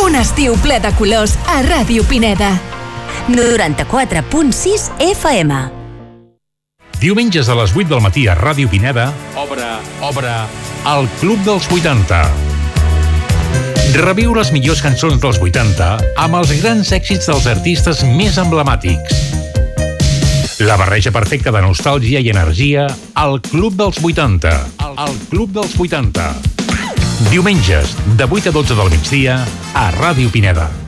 Un estiu ple de colors a Ràdio Pineda. 94.6 FM. Diumenges a les 8 del matí a Ràdio Pineda obre el Club dels 80. Reviu les millors cançons dels 80 amb els grans èxits dels artistes més emblemàtics. La barreja perfecta de nostàlgia i energia al Club dels 80. El Club dels 80. Diumenges, de 8 a 12 del migdia, a Ràdio Pineda.